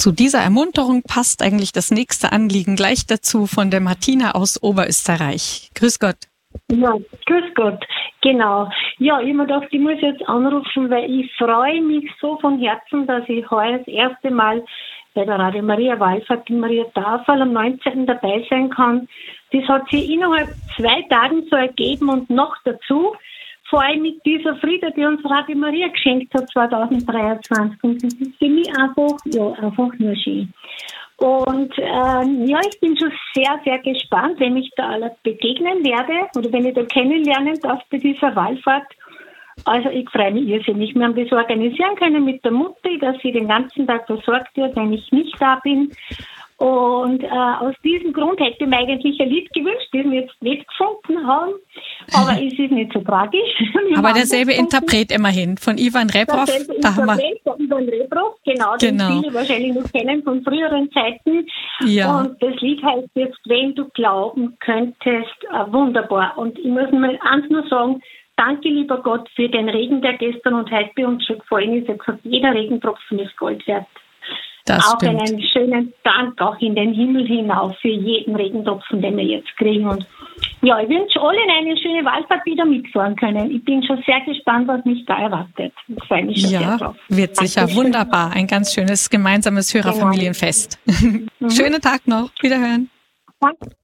Zu dieser Ermunterung passt eigentlich das nächste Anliegen gleich dazu von der Martina aus Oberösterreich. Grüß Gott. Ja, grüß Gott, genau. Ja, ich habe mir gedacht, ich muss jetzt anrufen, weil ich freue mich so von Herzen, dass ich heuer das erste Mal bei der Radio Maria Wallfahrt in Maria Tafel am 19. dabei sein kann. Das hat sich innerhalb 2 Tagen so ergeben und noch dazu, vor allem mit dieser Friede, die uns Radio Maria geschenkt hat 2023. Und das ist für mich einfach nur schön. Und ich bin schon sehr, sehr gespannt, wenn ich da alle begegnen werde oder wenn ich da kennenlernen darf bei dieser Wallfahrt. Also ich freue mich irrsinnig. Wir haben das organisieren können mit der Mutter, dass sie den ganzen Tag versorgt wird, wenn ich nicht da bin. Und aus diesem Grund hätte ich mir eigentlich ein Lied gewünscht, das wir jetzt nicht gefunden haben. Aber es ist nicht so tragisch. Aber derselbe Interpret immerhin, von Ivan Rebrov. Ivan Rebrov, genau, den viele wahrscheinlich noch kennen von früheren Zeiten. Ja. Und das Lied heißt jetzt, wenn du glauben könntest, wunderbar. Und ich muss mal eins nur sagen, danke, lieber Gott, für den Regen, der gestern und heute bei uns schon gefallen ist. Ich habe gesagt, jeder Regentropfen ist Gold wert. Das auch stimmt. einen schönen Dank auch in den Himmel hinauf für jeden Regentropfen, den wir jetzt kriegen. Und ja, ich wünsche allen eine schöne Wallfahrt, wieder mitfahren können. Ich bin schon sehr gespannt, was mich da erwartet. Ich freue mich schon sehr drauf. Wird sicher wunderbar. Ein ganz schönes gemeinsames Hörerfamilienfest. Schönen Tag noch. Wiederhören. Danke.